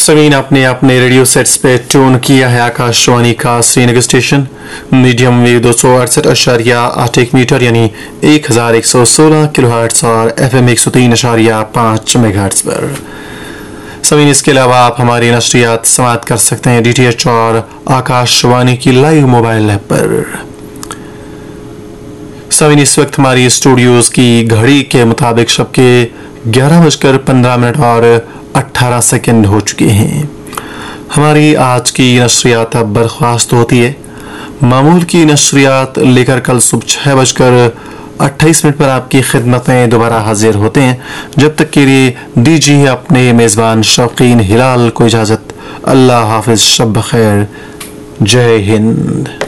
समीन आपने अपने radio sets पे ट्यून किया है आकाशवाणी का Srinagar station medium wave 268.8 metre यानी 1116 किलोहर्ट्ज और FM 103.5 मेगाहर्ट्ज पर। समीन इसके अलावा आप हमारी नशरियात समाअत कर सकते हैं DTH और आकाशवाणी की लाइव मोबाइल ऐप पर। समीन इस वक्त हमारी स्टूडियोज की घड़ी के मुताबिक शब के 11:15 और 18 सेकंड हो चुके हैं। हमारी आज की नशरियात अब बर्खास्त होती है। मामूल की नशरियात लेकर कल सुबह 6:28 पर आपकी खिदमत में दोबारा हाजिर होते हैं। जब तक के लिए दीजिए अपने मेज़बान शौकीन हिलाल को इजाज़त। अल्लाह हाफिज, शब खैर, जय हिंद।